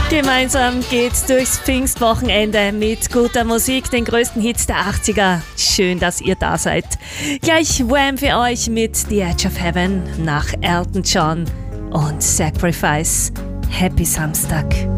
Gemeinsam geht's durchs Pfingstwochenende mit guter Musik, den größten Hits der 80er. Schön, dass ihr da seid. Gleich Wham für euch mit The Edge of Heaven nach Elton John und Sacrifice. Happy Samstag.